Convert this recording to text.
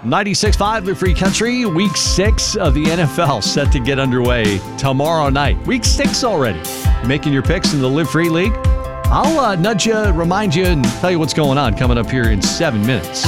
96.5 Live Free Country, Week 6 of the NFL set to get underway tomorrow night. Week 6 already. Making your picks in the Live Free League. I'll nudge you, remind you, and tell you what's going on coming up here in 7 minutes.